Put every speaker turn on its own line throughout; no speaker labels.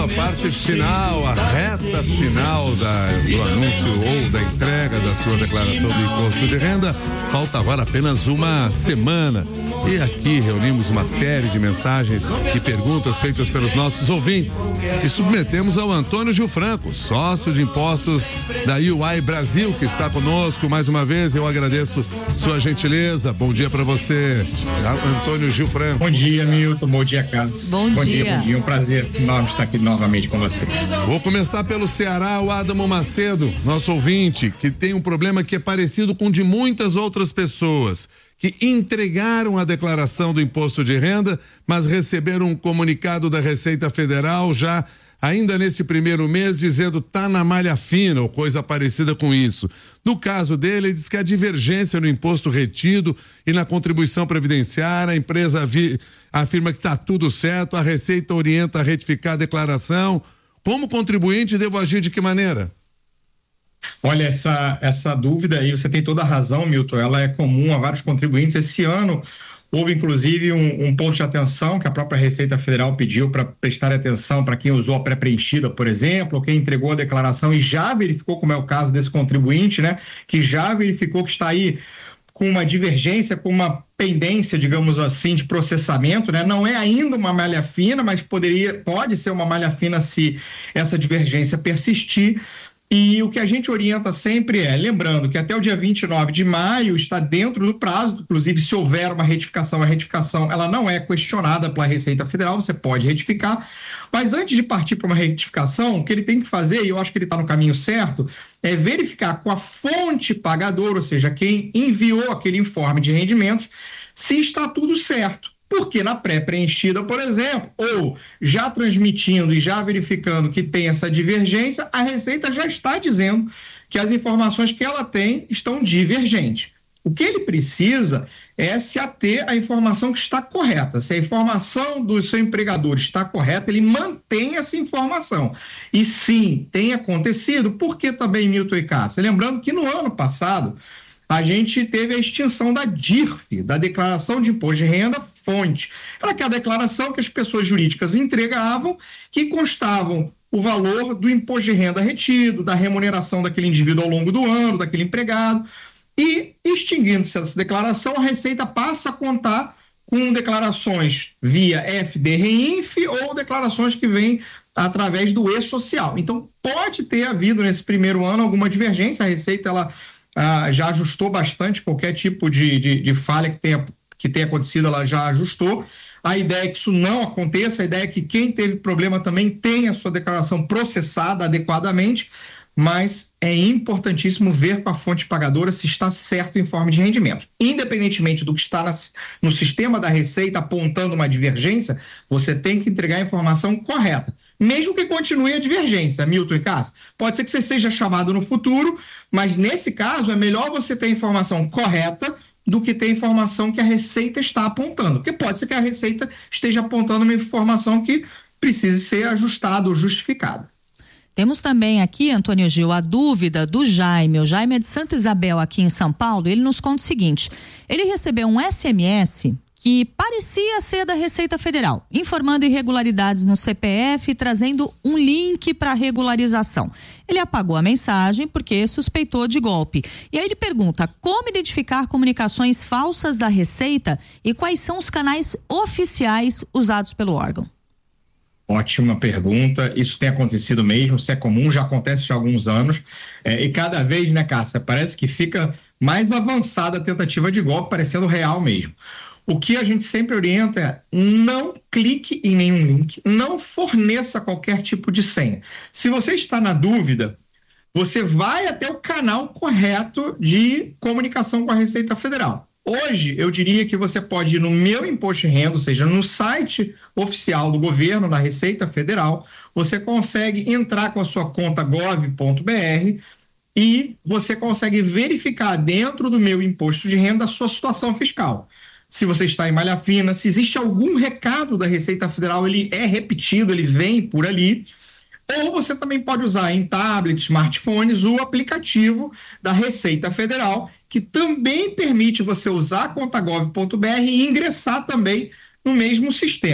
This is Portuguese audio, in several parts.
a parte final, a reta final do anúncio ou da entrega da sua declaração do imposto de renda. Falta agora apenas uma semana. E aqui reunimos uma série de mensagens e perguntas feitas pelos nossos ouvintes e submetemos ao Antônio Gil Franco, sócio de impostos da UI Brasil, que está conosco mais uma vez. Eu agradeço sua gentileza. Bom dia para você, Antônio Gil Franco.
Bom dia, Milton. Bom dia, Carlos.
Bom dia.
Um prazer enorme estar aqui novamente com você.
Vou começar pelo Ceará, o Adamo Macedo, nosso ouvinte, que tem um problema que é parecido com o de muitas outras pessoas, que entregaram a declaração do imposto de renda, mas receberam um comunicado da Receita Federal já ainda nesse primeiro mês dizendo tá na malha fina ou coisa parecida com isso. No caso dele, ele diz que a divergência no imposto retido e na contribuição previdenciária, a empresa afirma que está tudo certo, a Receita orienta a retificar a declaração. Como contribuinte, devo agir de que maneira?
Olha, essa dúvida aí, você tem toda a razão, Milton, ela é comum a vários contribuintes. Esse ano houve inclusive um ponto de atenção que a própria Receita Federal pediu para prestar atenção para quem usou a pré-preenchida, por exemplo, ou quem entregou a declaração e já verificou, como é o caso desse contribuinte, né, que já verificou que está aí com uma divergência, com uma pendência, digamos assim, de processamento, né? Não é ainda uma malha fina, mas pode ser uma malha fina se essa divergência persistir. E o que a gente orienta sempre é, lembrando que até o dia 29 de maio está dentro do prazo, inclusive se houver uma retificação, a retificação ela não é questionada pela Receita Federal, você pode retificar, mas antes de partir para uma retificação, o que ele tem que fazer, e eu acho que ele está no caminho certo, é verificar com a fonte pagadora, ou seja, quem enviou aquele informe de rendimentos, se está tudo certo. Porque na pré-preenchida, por exemplo, ou já transmitindo e já verificando que tem essa divergência, a Receita já está dizendo que as informações que ela tem estão divergentes. O que ele precisa é se ater à informação que está correta. Se a informação do seu empregador está correta, ele mantém essa informação. E sim, tem acontecido, porque também, Milton e Cássia, lembrando que no ano passado, a gente teve a extinção da DIRF, da Declaração de Imposto de Renda Fonte. Era aquela declaração que as pessoas jurídicas entregavam, que constavam o valor do imposto de renda retido, da remuneração daquele indivíduo ao longo do ano, daquele empregado. E, extinguindo-se essa declaração, a Receita passa a contar com declarações via FD-REINF ou declarações que vêm através do E-Social. Então, pode ter havido nesse primeiro ano alguma divergência. A Receita ela já ajustou bastante qualquer tipo de falha que tenha acontecido, ela já ajustou. A ideia é que isso não aconteça, a ideia é que quem teve problema também tenha a sua declaração processada adequadamente, mas é importantíssimo ver com a fonte pagadora se está certo o informe de rendimento. Independentemente do que está no sistema da Receita apontando uma divergência, você tem que entregar a informação correta. Mesmo que continue a divergência, Milton e Cássio. Pode ser que você seja chamado no futuro, mas nesse caso é melhor você ter a informação correta do que ter a informação que a Receita está apontando. Porque pode ser que a Receita esteja apontando uma informação que precise ser ajustada ou justificada.
Temos também aqui, Antônio Gil, a dúvida do Jaime. O Jaime é de Santa Isabel, aqui em São Paulo. Ele nos conta o seguinte: ele recebeu um SMS que parecia ser da Receita Federal, informando irregularidades no CPF e trazendo um link para regularização. Ele apagou a mensagem porque suspeitou de golpe. E aí ele pergunta: como identificar comunicações falsas da Receita e quais são os canais oficiais usados pelo órgão?
Ótima pergunta. Isso tem acontecido mesmo, isso é comum, já acontece há alguns anos. E cada vez, né, Cássia, parece que fica mais avançada a tentativa de golpe, parecendo real mesmo. O que a gente sempre orienta é: não clique em nenhum link, não forneça qualquer tipo de senha. Se você está na dúvida, você vai até o canal correto de comunicação com a Receita Federal. Hoje, eu diria que você pode ir no Meu Imposto de Renda, ou seja, no site oficial do governo, da Receita Federal, você consegue entrar com a sua conta gov.br e você consegue verificar dentro do Meu Imposto de Renda a sua situação fiscal. Se você está em malha fina, se existe algum recado da Receita Federal, ele é repetido, ele vem por ali. Ou você também pode usar em tablets, smartphones, o aplicativo da Receita Federal, que também permite você usar a conta gov.br e ingressar também no mesmo sistema.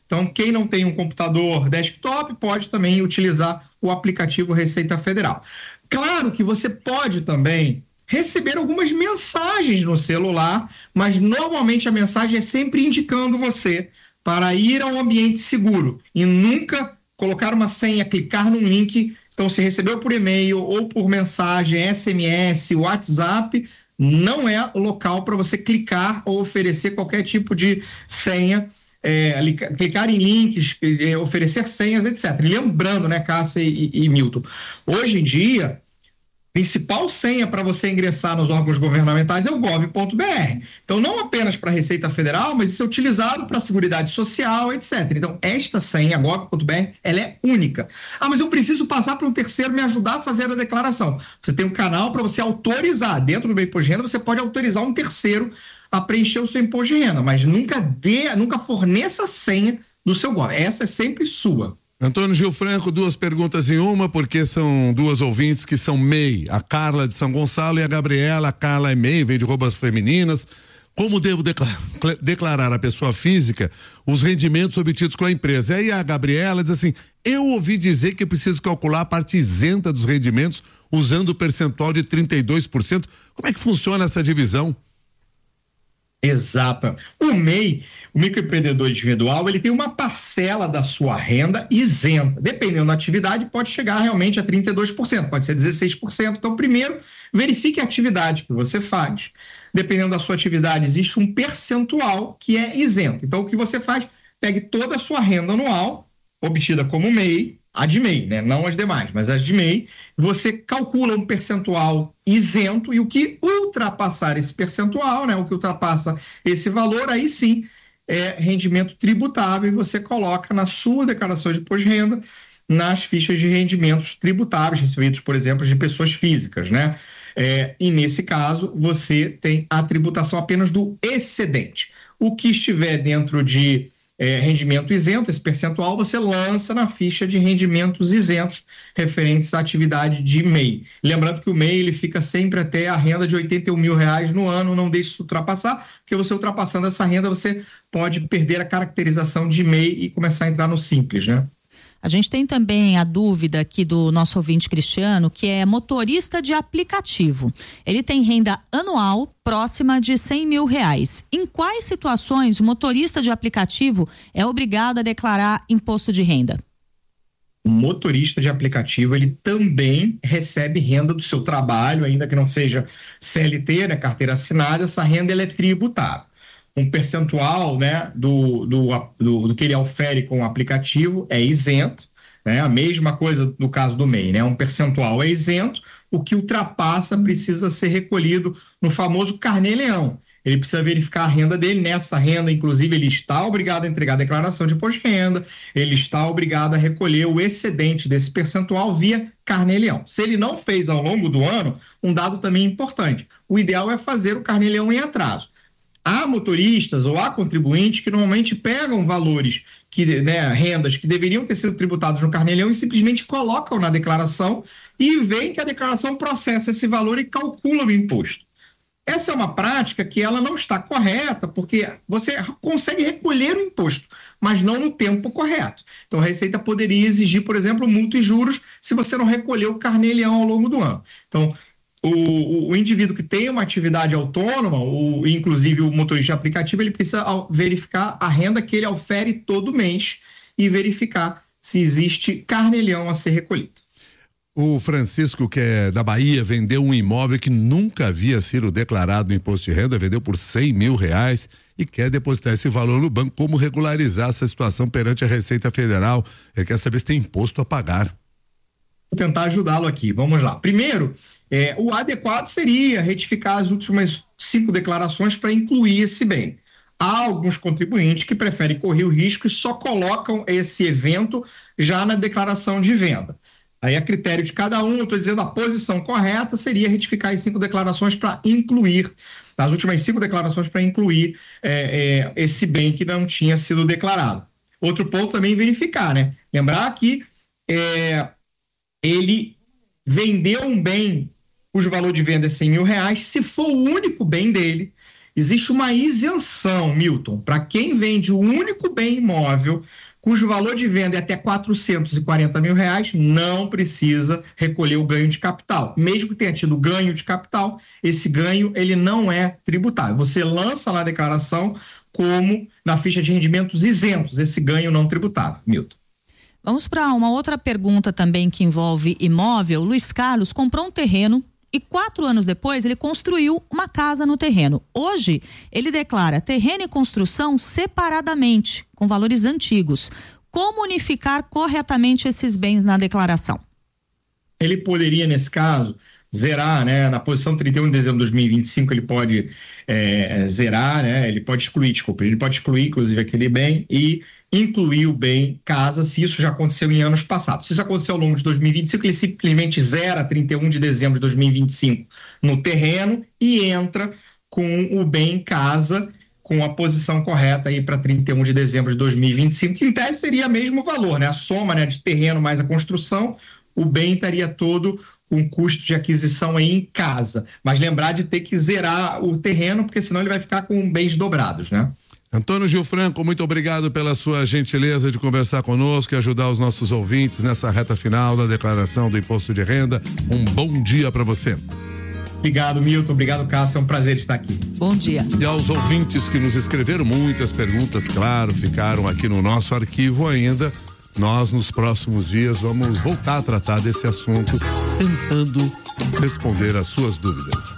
Então, quem não tem um computador desktop pode também utilizar o aplicativo Receita Federal. Claro que você pode também receber algumas mensagens no celular, mas normalmente a mensagem é sempre indicando você para ir a um ambiente seguro e nunca colocar uma senha, clicar num link. Então, se recebeu por e-mail ou por mensagem, SMS, WhatsApp, não é o local para você clicar ou oferecer qualquer tipo de senha, clicar em links, oferecer senhas, etc. E lembrando, né, Cássia e Milton, hoje em dia, a principal senha para você ingressar nos órgãos governamentais é o gov.br. Então, não apenas para a Receita Federal, mas isso é utilizado para a Seguridade Social, etc. Então, esta senha, gov.br, ela é única. Ah, mas eu preciso passar para um terceiro me ajudar a fazer a declaração. Você tem um canal para você autorizar. Dentro do meu imposto de renda, você pode autorizar um terceiro a preencher o seu imposto de renda, mas nunca forneça a senha do seu gov. Essa é sempre sua.
Antônio Gil Franco, 2 perguntas em uma, porque são 2 ouvintes que são MEI, a Carla de São Gonçalo e a Gabriela. A Carla é MEI, vem de roupas femininas. Como devo declarar a pessoa física os rendimentos obtidos com a empresa? E aí a Gabriela diz assim, eu ouvi dizer que eu preciso calcular a parte isenta dos rendimentos usando o percentual de 32%. Como é que funciona essa divisão?
Exato. O MEI, o microempreendedor individual, ele tem uma parcela da sua renda isenta. Dependendo da atividade, pode chegar realmente a 32%, pode ser 16%. Então, primeiro, verifique a atividade que você faz. Dependendo da sua atividade, existe um percentual que é isento. Então, o que você faz? Pegue toda a sua renda anual, obtida como MEI, a de MEI, né? Não as demais, mas as de MEI, você calcula um percentual isento e o que ultrapassar esse percentual, né? O que ultrapassa esse valor, aí sim é rendimento tributável e você coloca na sua declaração de imposto de renda nas fichas de rendimentos tributáveis recebidos, por exemplo, de pessoas físicas, né? E nesse caso, você tem a tributação apenas do excedente. O que estiver dentro de rendimento isento, esse percentual, você lança na ficha de rendimentos isentos referentes à atividade de MEI. Lembrando que o MEI ele fica sempre até a renda de R$81 mil no ano, não deixe isso ultrapassar, porque você ultrapassando essa renda, você pode perder a caracterização de MEI e começar a entrar no Simples, né?
A gente tem também a dúvida aqui do nosso ouvinte Cristiano, que é motorista de aplicativo. Ele tem renda anual próxima de R$100 mil. Em quais situações o motorista de aplicativo é obrigado a declarar imposto de renda?
O motorista de aplicativo, ele também recebe renda do seu trabalho, ainda que não seja CLT, né, carteira assinada, essa renda ela é tributável. Um percentual, né, do que ele ofere com o aplicativo é isento, né? A mesma coisa no caso do MEI, né? Um percentual é isento, o que ultrapassa precisa ser recolhido no famoso carnê-leão. Ele precisa verificar a renda dele, nessa renda, inclusive, ele está obrigado a entregar a declaração de imposto de renda, ele está obrigado a recolher o excedente desse percentual via carnê-leão. Se ele não fez ao longo do ano, um dado também importante, o ideal é fazer o carnê-leão em atraso. Há motoristas ou há contribuintes que normalmente pegam valores, rendas que deveriam ter sido tributados no carnê-leão e simplesmente colocam na declaração e veem que a declaração processa esse valor e calcula o imposto. Essa é uma prática que ela não está correta, porque você consegue recolher o imposto, mas não no tempo correto. Então, a Receita poderia exigir, por exemplo, multa e juros se você não recolheu o carnê-leão ao longo do ano. Então, o indivíduo que tem uma atividade autônoma, inclusive o motorista de aplicativo, ele precisa verificar a renda que ele ofere todo mês e verificar se existe carnê-leão a ser recolhido.
O Francisco, que é da Bahia, vendeu um imóvel que nunca havia sido declarado no imposto de renda, vendeu por R$100 mil e quer depositar esse valor no banco. Como regularizar essa situação perante a Receita Federal? Ele quer saber se tem imposto a pagar.
Vou tentar ajudá-lo aqui. Vamos lá. Primeiro, o adequado seria retificar as últimas 5 declarações para incluir esse bem. Há alguns contribuintes que preferem correr o risco e só colocam esse evento já na declaração de venda. Aí, a critério de cada um, eu estou dizendo a posição correta seria retificar as 5 declarações para incluir, as últimas 5 declarações para incluir esse bem que não tinha sido declarado. Outro ponto também verificar, né? Lembrar que ele vendeu um bem cujo valor de venda é R$100 mil, se for o único bem dele, existe uma isenção, Milton, para quem vende o único bem imóvel cujo valor de venda é até R$440 mil, não precisa recolher o ganho de capital. Mesmo que tenha tido ganho de capital, esse ganho ele não é tributável. Você lança lá a declaração como na ficha de rendimentos isentos, esse ganho não tributável, Milton.
Vamos para uma outra pergunta também que envolve imóvel. Luiz Carlos comprou um terreno e 4 anos depois ele construiu uma casa no terreno. Hoje ele declara terreno e construção separadamente, com valores antigos. Como unificar corretamente esses bens na declaração?
Ele poderia, nesse caso, zerar, né? Na posição 31 de dezembro de 2025 ele pode zerar, né? Ele pode excluir, inclusive, aquele bem e incluir o bem casa, se isso já aconteceu em anos passados. Se isso aconteceu ao longo de 2025, ele simplesmente zera 31 de dezembro de 2025 no terreno e entra com o bem casa com a posição correta aí para 31 de dezembro de 2025, que em tese seria o mesmo valor, né? A soma, né, de terreno mais a construção, o bem estaria todo com custo de aquisição aí em casa. Mas lembrar de ter que zerar o terreno, porque senão ele vai ficar com bens dobrados, né?
Antônio Gil Franco, muito obrigado pela sua gentileza de conversar conosco e ajudar os nossos ouvintes nessa reta final da declaração do imposto de renda. Um bom dia para você.
Obrigado, Milton. Obrigado, Cássio. É um prazer estar aqui.
Bom dia.
E aos ouvintes que nos escreveram muitas perguntas, claro, ficaram aqui no nosso arquivo ainda. Nós, nos próximos dias, vamos voltar a tratar desse assunto, tentando responder às suas dúvidas.